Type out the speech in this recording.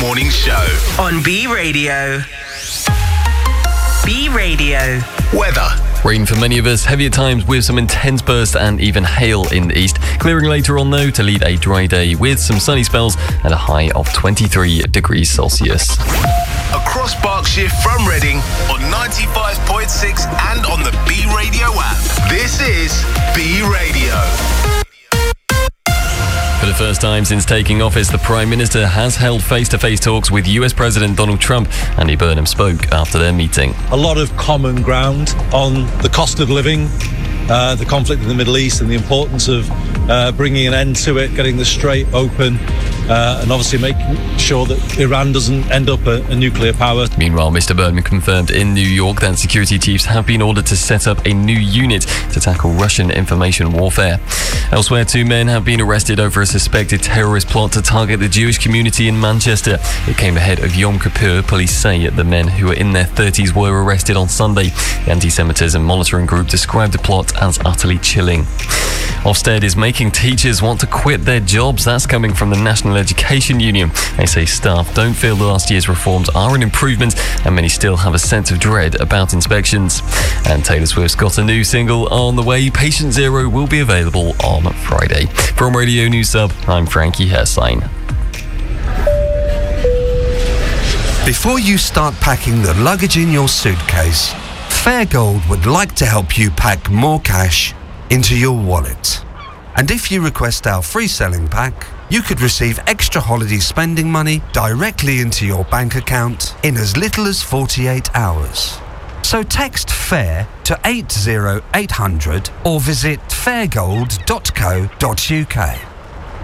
Morning Show. On B Radio. B Radio. Weather. Rain for many of us, heavy at times with some intense bursts and even hail in the east. Clearing later on though to lead a dry day with some sunny spells and a high of 23 degrees Celsius. Across Berkshire from Reading on 95.6 and on the B Radio app. This is B Radio. For the first time since taking office, the Prime Minister has held face-to-face talks with US President Donald Trump. Andy Burnham spoke after their meeting. A lot of common ground on the cost of living, the conflict in the Middle East and the importance of bringing an end to it, getting the Strait open, and obviously making sure that Iran doesn't end up a nuclear power. Meanwhile, Mr. Burnham confirmed in New York that security chiefs have been ordered to set up a new unit to tackle Russian information warfare. Elsewhere, 2 men have been arrested over a suspected terrorist plot to target the Jewish community in Manchester. It came ahead of Yom Kippur. Police say the men, who were in their 30s, were arrested on Sunday. The Anti-Semitism Monitoring Group described the plot as utterly chilling. Ofsted is making teachers want to quit their jobs. That's coming from the National Education Union. They say staff don't feel last year's reforms are an improvement and many still have a sense of dread about inspections. And Taylor Swift's got a new single on the way. Patient Zero will be available on Friday. From Radio News Sub, I'm Frankie Herstein. Before you start packing the luggage in your suitcase, Fairgold would like to help you pack more cash into your wallet. And if you request our free selling pack, you could receive extra holiday spending money directly into your bank account in as little as 48 hours. So text FAIR to 80800 or visit fairgold.co.uk.